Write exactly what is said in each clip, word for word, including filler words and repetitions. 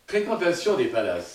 Fréquentation des palaces.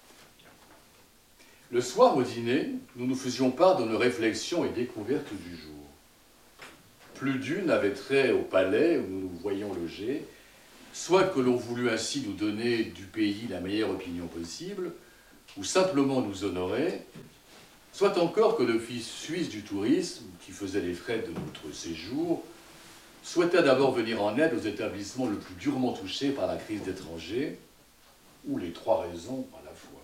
Le soir au dîner, nous nous faisions part de nos réflexions et découvertes du jour. Plus d'une avait trait au palais où nous nous voyions loger, soit que l'on voulut ainsi nous donner du pays la meilleure opinion possible, ou simplement nous honorer, soit encore que l'Office suisse du tourisme, qui faisait les frais de notre séjour, souhaita d'abord venir en aide aux établissements le plus durement touchés par la crise d'étrangers, ou les trois raisons à la fois.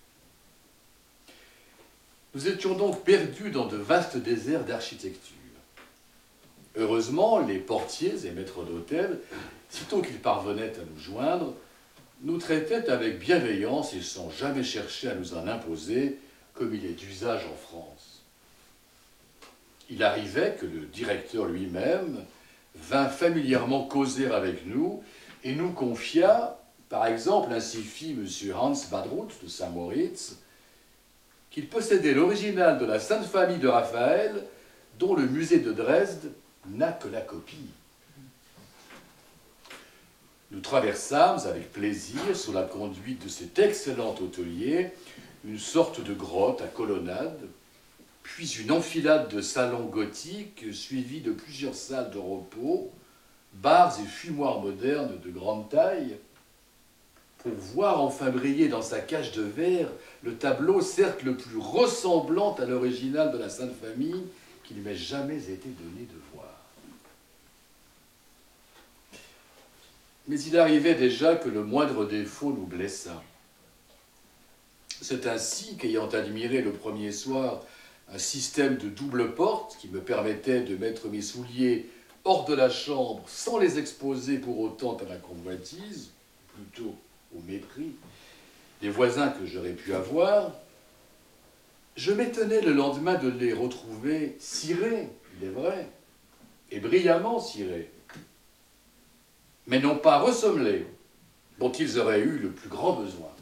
Nous étions donc perdus dans de vastes déserts d'architecture. Heureusement, les portiers et maîtres d'hôtel, sitôt qu'ils parvenaient à nous joindre, nous traitaient avec bienveillance et sans jamais chercher à nous en imposer, comme il est d'usage en France. Il arrivait que le directeur lui-même vint familièrement causer avec nous et nous confia, par exemple, ainsi fit M. Hans Badruth de Saint-Moritz, qu'il possédait l'original de la Sainte Famille de Raphaël, dont le musée de Dresde n'a que la copie. Nous traversâmes avec plaisir, sous la conduite de cet excellent hôtelier, une sorte de grotte à colonnade, puis une enfilade de salons gothiques suivis de plusieurs salles de repos, bars et fumoirs modernes de grande taille, pour voir enfin briller dans sa cage de verre le tableau, certes le plus ressemblant à l'original de la Sainte Famille qu'il m'ait jamais été donné de voir. Mais il arrivait déjà que le moindre défaut nous blessât. C'est ainsi qu'ayant admiré le premier soir un système de double porte qui me permettait de mettre mes souliers hors de la chambre sans les exposer pour autant à la convoitise, plutôt au mépris des voisins que j'aurais pu avoir, je m'étonnais le lendemain de les retrouver cirés, il est vrai, et brillamment cirés, mais non pas ressommelés, dont ils auraient eu le plus grand besoin.